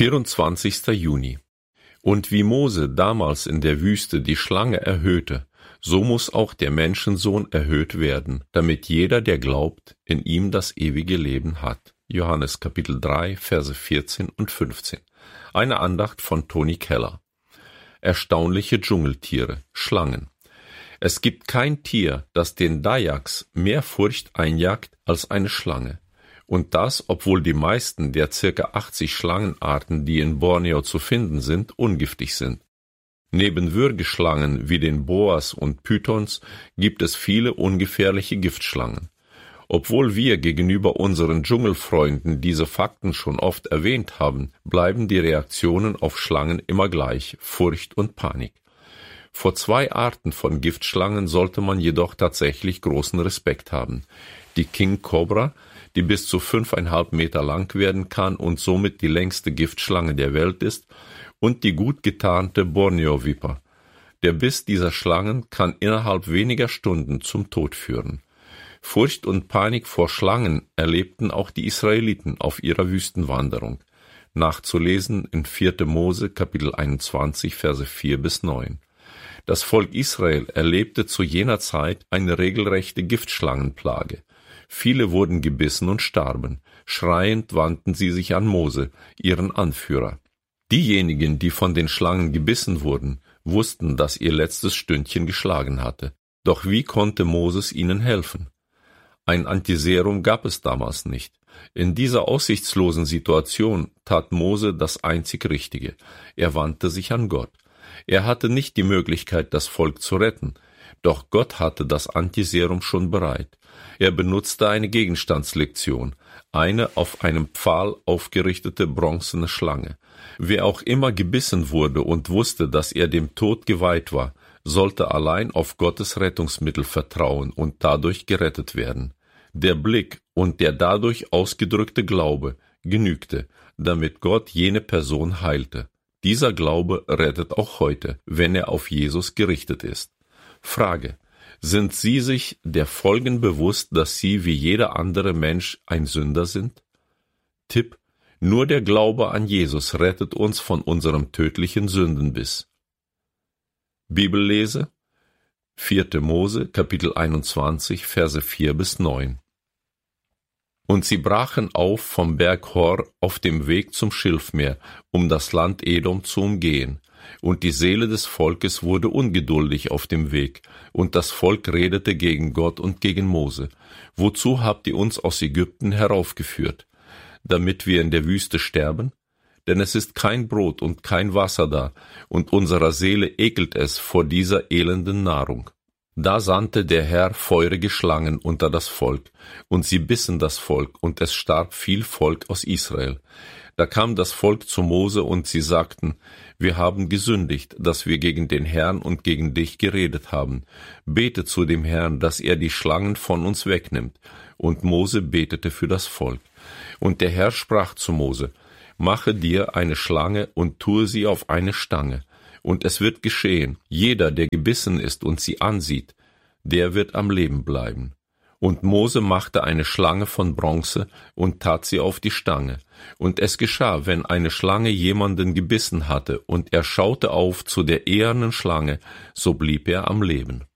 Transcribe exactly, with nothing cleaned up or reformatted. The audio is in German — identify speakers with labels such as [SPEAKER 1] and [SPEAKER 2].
[SPEAKER 1] vierundzwanzigster Juni. Und wie Mose damals in der Wüste die Schlange erhöhte, so muss auch der Menschensohn erhöht werden, damit jeder, der glaubt, in ihm das ewige Leben hat. Johannes Kapitel drei, Verse vierzehn und fünfzehn. Eine Andacht von Toni Keller. Erstaunliche Dschungeltiere, Schlangen. Es gibt kein Tier, das den Dayaks mehr Furcht einjagt als eine Schlange. Und das, obwohl die meisten der circa achtzig Schlangenarten, die in Borneo zu finden sind, ungiftig sind. Neben Würgeschlangen wie den Boas und Pythons gibt es viele ungefährliche Giftschlangen. Obwohl wir gegenüber unseren Dschungelfreunden diese Fakten schon oft erwähnt haben, bleiben die Reaktionen auf Schlangen immer gleich: Furcht und Panik. Vor zwei Arten von Giftschlangen sollte man jedoch tatsächlich großen Respekt haben. Die King Cobra, die bis zu fünfeinhalb Meter lang werden kann und somit die längste Giftschlange der Welt ist, und die gut getarnte Borneo-Viper. Der Biss dieser Schlangen kann innerhalb weniger Stunden zum Tod führen. Furcht und Panik vor Schlangen erlebten auch die Israeliten auf ihrer Wüstenwanderung. Nachzulesen in vierter Mose Kapitel einundzwanzig, Verse vier bis neun. Das Volk Israel erlebte zu jener Zeit eine regelrechte Giftschlangenplage. Viele wurden gebissen und starben. Schreiend wandten sie sich an Mose, ihren Anführer. Diejenigen, die von den Schlangen gebissen wurden, wussten, dass ihr letztes Stündchen geschlagen hatte. Doch wie konnte Moses ihnen helfen? Ein Antiserum gab es damals nicht. In dieser aussichtslosen Situation tat Mose das einzig Richtige. Er wandte sich an Gott. Er hatte nicht die Möglichkeit, das Volk zu retten, doch Gott hatte das Antiserum schon bereit. Er benutzte eine Gegenstandslektion, eine auf einem Pfahl aufgerichtete bronzene Schlange. Wer auch immer gebissen wurde und wusste, dass er dem Tod geweiht war, sollte allein auf Gottes Rettungsmittel vertrauen und dadurch gerettet werden. Der Blick und der dadurch ausgedrückte Glaube genügte, damit Gott jene Person heilte. Dieser Glaube rettet auch heute, wenn er auf Jesus gerichtet ist. Frage: Sind Sie sich der Folgen bewusst, dass Sie wie jeder andere Mensch ein Sünder sind? Tipp: Nur der Glaube an Jesus rettet uns von unserem tödlichen Sündenbiss. Bibellese: vierter Mose, Kapitel einundzwanzig, Verse vier bis neun. Und sie brachen auf vom Berg Hor auf dem Weg zum Schilfmeer, um das Land Edom zu umgehen. Und die Seele des Volkes wurde ungeduldig auf dem Weg, und das Volk redete gegen Gott und gegen Mose: Wozu habt ihr uns aus Ägypten heraufgeführt? Damit wir in der Wüste sterben? Denn es ist kein Brot und kein Wasser da, und unserer Seele ekelt es vor dieser elenden Nahrung. Da sandte der Herr feurige Schlangen unter das Volk, und sie bissen das Volk, und es starb viel Volk aus Israel. Da kam das Volk zu Mose, und sie sagten: Wir haben gesündigt, dass wir gegen den Herrn und gegen dich geredet haben. Bete zu dem Herrn, dass er die Schlangen von uns wegnimmt. Und Mose betete für das Volk. Und der Herr sprach zu Mose: Mache dir eine Schlange und tue sie auf eine Stange. Und es wird geschehen, jeder, der gebissen ist und sie ansieht, der wird am Leben bleiben. Und Mose machte eine Schlange von Bronze und tat sie auf die Stange. Und es geschah, wenn eine Schlange jemanden gebissen hatte, und er schaute auf zu der ehernen Schlange, so blieb er am Leben.